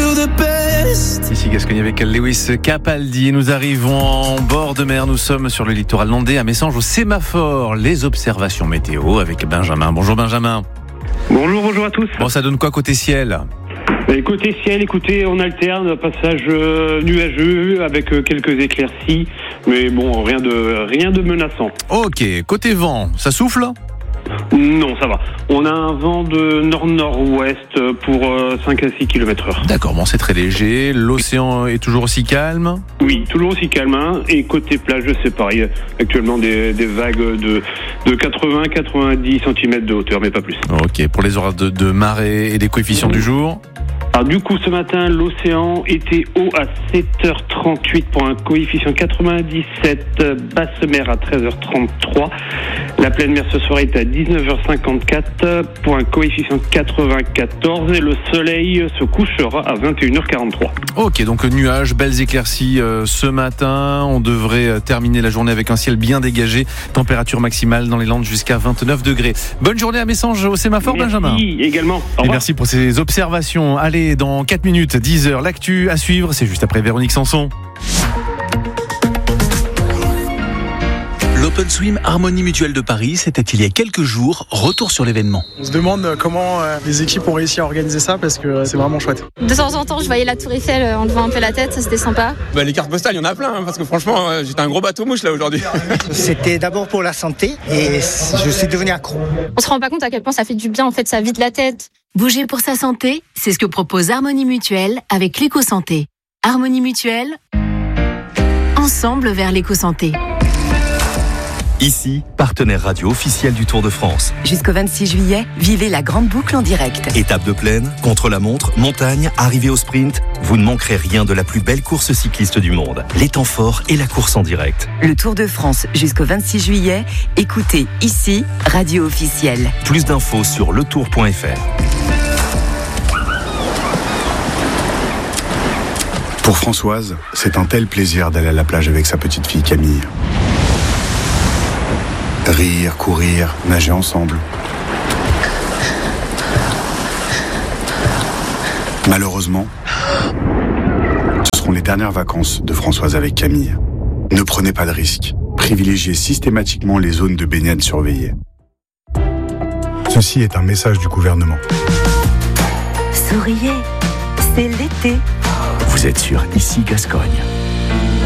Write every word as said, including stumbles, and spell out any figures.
Ici Gascogne avec Lewis Capaldi. Nous arrivons en bord de mer. Nous sommes sur le littoral landais à Messanges au sémaphore. Les observations météo avec Benjamin. Bonjour Benjamin. Bonjour, bonjour à tous. Bon, ça donne quoi côté ciel ? Et côté ciel, écoutez, on alterne passage euh, nuageux avec euh, quelques éclaircies, mais bon, rien de rien de menaçant. Ok, côté vent, ça souffle ? Non, ça va. On a un vent de nord-nord-ouest pour euh, cinq à six kilomètres heure. D'accord, bon, c'est très léger. L'océan est toujours aussi calme ? Oui, toujours aussi calme. Hein. Et côté plage, c'est pareil. Actuellement, des, des vagues de, de quatre-vingts à quatre-vingt-dix centimètres de hauteur, mais pas plus. Ok, pour les horaires de, de marée et des coefficients mmh. du jour ? Alors du coup, ce matin, l'océan était haut à sept heures trente-huit pour un coefficient quatre-vingt-dix-sept, basse mer à treize heures trente-trois. La pleine mer ce soir est à dix-neuf heures cinquante-quatre pour un coefficient quatre-vingt-quatorze et le soleil se couchera à vingt et une heures quarante-trois. Ok, donc nuages, belles éclaircies euh, ce matin. On devrait euh, terminer la journée avec un ciel bien dégagé. Température maximale dans les Landes jusqu'à vingt-neuf degrés. Bonne journée à Messanges au sémaphore, merci, Benjamin. Merci également. Et merci pour ces observations. Allez, dans quatre minutes, dix heures, l'actu à suivre. C'est juste après Véronique Sanson. L'Open Swim Harmonie Mutuelle de Paris, c'était il y a quelques jours. Retour sur l'événement. On se demande comment les équipes ont réussi à organiser ça parce que c'est vraiment chouette. De temps en temps, je voyais la Tour Eiffel en levant un peu la tête, ça c'était sympa. Bah, les cartes postales, il y en a plein, hein, parce que franchement, j'étais un gros bateau mouche là aujourd'hui. C'était d'abord pour la santé et je suis devenu accro. On se rend pas compte à quel point ça fait du bien, en fait, ça vide la tête. Bouger pour sa santé, c'est ce que propose Harmonie Mutuelle avec l'éco-santé. Harmonie Mutuelle, ensemble vers l'éco-santé. Ici, partenaire radio officiel du Tour de France. Jusqu'au vingt-six juillet, vivez la grande boucle en direct. Étape de plaine, contre-la-montre, montagne, arrivée au sprint, vous ne manquerez rien de la plus belle course cycliste du monde. Les temps forts et la course en direct. Le Tour de France jusqu'au vingt-six juillet, écoutez ici, radio officielle. Plus d'infos sur le tour point f r. Pour Françoise, c'est un tel plaisir d'aller à la plage avec sa petite fille Camille. Rire, courir, nager ensemble. Malheureusement, ce seront les dernières vacances de Françoise avec Camille. Ne prenez pas de risques. Privilégiez systématiquement les zones de baignade surveillées. Ceci est un message du gouvernement. Souriez, c'est l'été. Vous êtes sur Ici Gascogne.